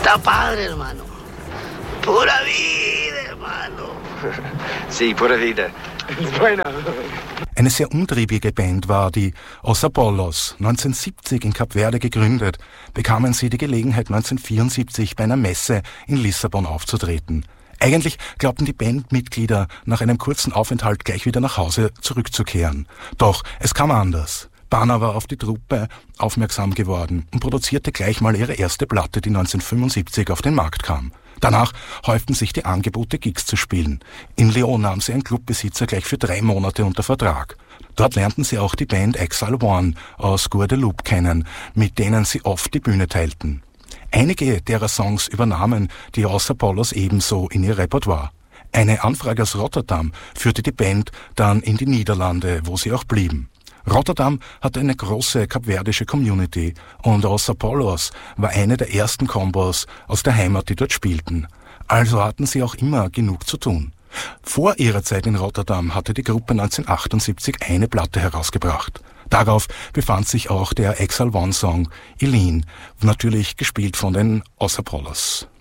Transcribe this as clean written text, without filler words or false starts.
Está padre, hermano. Pura vida, hermano. Sí, pura vida. Bueno. Eine sehr umtriebige Band war die Os Apollos. 1970 in Kap Verde gegründet, bekamen sie die Gelegenheit, 1974 bei einer Messe in Lissabon aufzutreten. Eigentlich glaubten die Bandmitglieder, nach einem kurzen Aufenthalt gleich wieder nach Hause zurückzukehren. Doch es kam anders. Bana war auf die Truppe aufmerksam geworden und produzierte gleich mal ihre erste Platte, die 1975 auf den Markt kam. Danach häuften sich die Angebote, Gigs zu spielen. In Leon nahm sie ein Clubbesitzer gleich für 3 Monate unter Vertrag. Dort lernten sie auch die Band Exile One aus Guadeloupe kennen, mit denen sie oft die Bühne teilten. Einige derer Songs übernahmen die Os Apollos ebenso in ihr Repertoire. Eine Anfrage aus Rotterdam führte die Band dann in die Niederlande, wo sie auch blieben. Rotterdam hatte eine große kapverdische Community und Os Apollos war eine der ersten Kombos aus der Heimat, die dort spielten. Also hatten sie auch immer genug zu tun. Vor ihrer Zeit in Rotterdam hatte die Gruppe 1978 eine Platte herausgebracht. Darauf befand sich auch der Exile One Song Eileen, natürlich gespielt von den Os Apollos.